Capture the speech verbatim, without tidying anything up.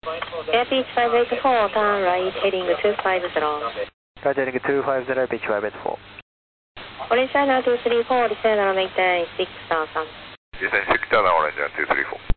Air Beach five eight four, turn right, heading two five zero. Right, heading two five zero, Beach five eight four. Orange China two three four, descend and maintain six thousand. Descend six thousand, Orange China two three four.